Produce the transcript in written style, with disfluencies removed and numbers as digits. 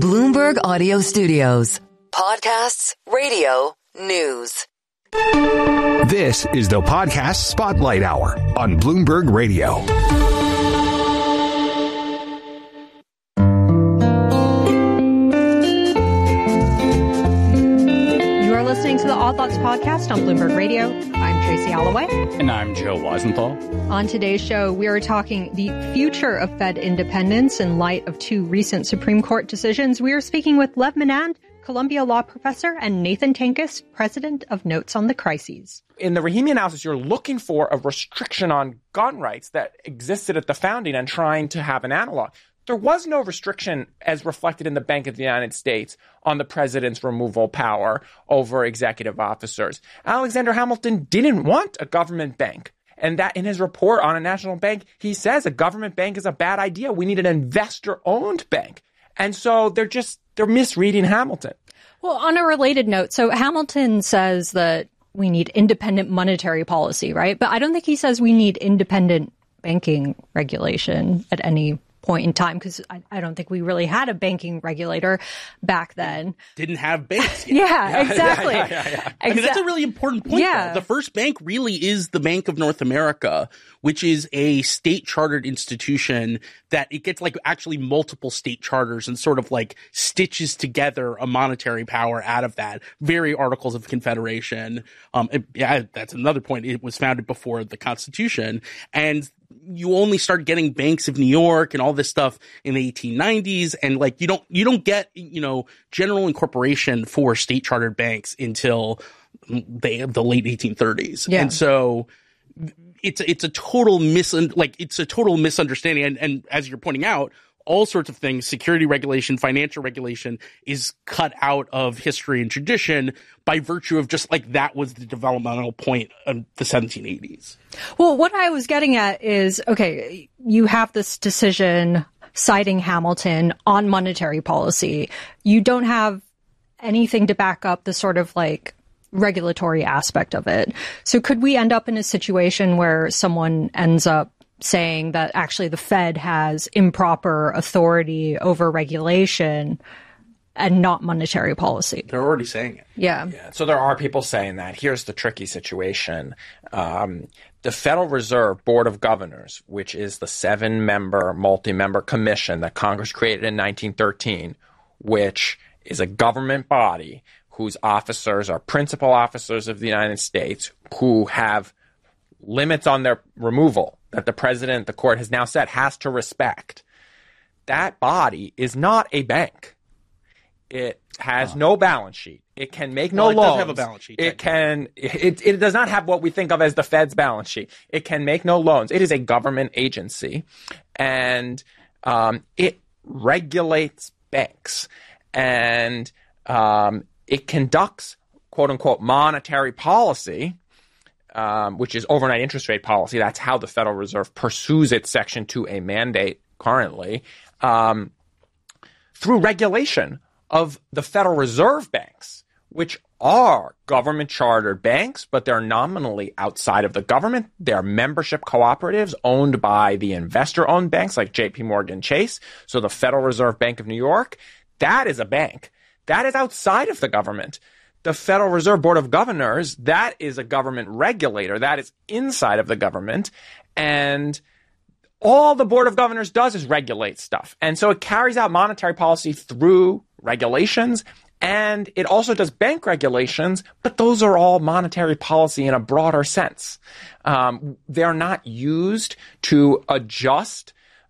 Bloomberg Audio Studios. Podcasts, radio, news. This is the Podcast Spotlight Hour on Bloomberg Radio. You are listening to the Odd Lots podcast on Bloomberg Radio. I'm Tracy Alloway. And I'm Joe Weisenthal. On today's show, we are talking the future of Fed independence in light of two recent Supreme Court decisions. We are speaking with Lev Menand, Columbia law professor, and Nathan Tankus, president of Notes on the Crises. In the Rahimi analysis, you're looking for a restriction on gun rights that existed at the founding and trying to have an analog. There was no restriction, as reflected in the Bank of the United States, on the president's removal power over executive officers. Alexander Hamilton didn't want a government bank. And that in his report on a national bank, he says a government bank is a bad idea. We need an investor-owned bank. And so they're misreading Hamilton. Well, on a related note, so Hamilton says that we need independent monetary policy, right? But I don't think he says we need independent banking regulation at any point in time, because I don't think we really had a banking regulator back then. Didn't have banks yet. Yeah, exactly. I mean, that's a really important point. Yeah. The first bank really is the Bank of North America, which is a state chartered institution that it gets like actually multiple state charters and sort of like stitches together a monetary power out of that. Very Articles of Confederation. That's another point. It was founded before the Constitution, and you only start getting Banks of New York and all this stuff in the 1890s. And like, you don't get, general incorporation for state chartered banks until the late 1830s. Yeah. And so it's a total misunderstanding. And as you're pointing out, all sorts of things, security regulation, financial regulation, is cut out of history and tradition by virtue of just like that was the developmental point of the 1780s. Well, what I was getting at is, okay, you have this decision citing Hamilton on monetary policy. You don't have anything to back up the sort of like regulatory aspect of it. So could we end up in a situation where someone ends up saying that actually the Fed has improper authority over regulation and not monetary policy? They're already saying it. Yeah. So there are people saying that. Here's the tricky situation. The Federal Reserve Board of Governors, which is the 7-member, multi-member commission that Congress created in 1913, which is a government body whose officers are principal officers of the United States who have limits on their removal that the president, the court has now said, has to respect. That body is not a bank. It has no balance sheet. It can make no loans. It does have a balance sheet. It does not have what we think of as the Fed's balance sheet. It can make no loans. It is a government agency, and it regulates banks, and it conducts, quote unquote, monetary policy, which is overnight interest rate policy. That's how the Federal Reserve pursues its Section 2A mandate currently, through regulation of the Federal Reserve banks, which are government-chartered banks, but they're nominally outside of the government. They're membership cooperatives owned by the investor-owned banks like J.P. Morgan Chase. So the Federal Reserve Bank of New York, that is a bank. That is outside of the government. The Federal Reserve Board of Governors, that is a government regulator. That is inside of the government. And all the Board of Governors does is regulate stuff. And so it carries out monetary policy through regulations, and it also does bank regulations, but those are all monetary policy in a broader sense. They're not used to adjust